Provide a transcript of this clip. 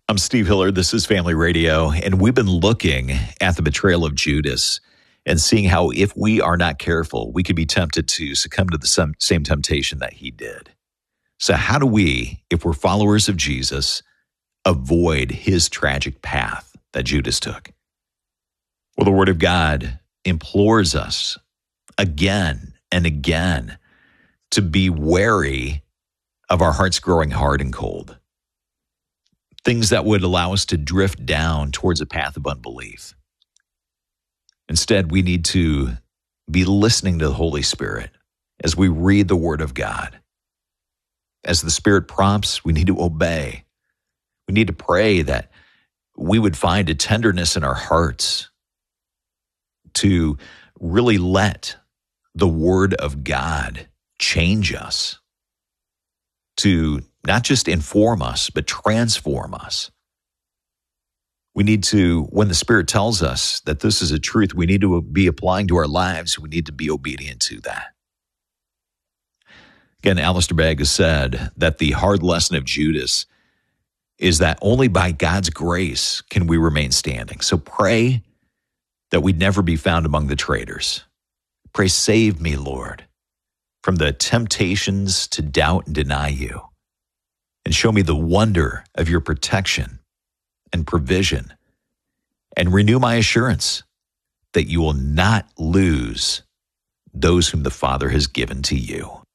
I'm Steve Hiller. This is Family Radio, and we've been looking at the betrayal of Judas and seeing how if we are not careful, we could be tempted to succumb to the same temptation that he did. So how do we, if we're followers of Jesus, avoid his tragic path that Judas took? Well, the Word of God implores us again and again to be wary of our hearts growing hard and cold. Things that would allow us to drift down towards a path of unbelief. Instead, we need to be listening to the Holy Spirit as we read the Word of God. As the Spirit prompts, we need to obey. We need to pray that we would find a tenderness in our hearts to really let the Word of God change us, to not just inform us, but transform us. We need to, when the Spirit tells us that this is a truth we need to be applying to our lives, we need to be obedient to that. Again, Alistair Begg has said that the hard lesson of Judas is that only by God's grace can we remain standing. So pray that we'd never be found among the traitors. Pray, save me, Lord, from the temptations to doubt and deny you. And show me the wonder of your protection and provision, and renew my assurance that you will not lose those whom the Father has given to you.